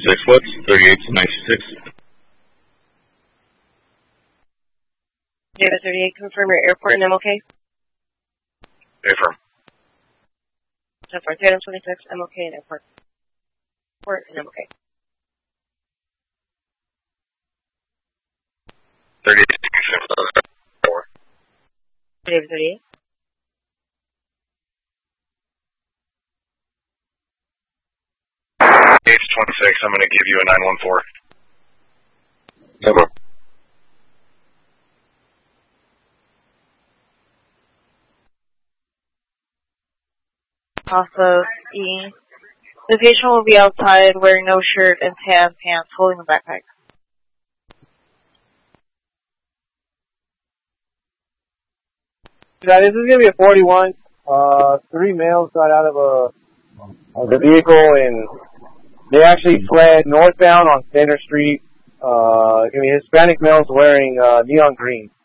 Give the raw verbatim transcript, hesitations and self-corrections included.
twenty-six, what's thirty-eight to ninety-six? David thirty-eight, confirm your airport and M L K. Affirm. ten four, Tatum twenty-six, M L K and airport. Airport and M L K. thirty-eight, four. David thirty-eight. H twenty-six, I'm going to give you a nine one four. Over. Also, E. The patient will be outside wearing no shirt and tan pants, holding a backpack. Yeah, this is going to be a forty-one. Uh, three males got out of a of the vehicle, and they actually fled northbound on Center Street. Uh, going to be Hispanic males wearing uh, neon green.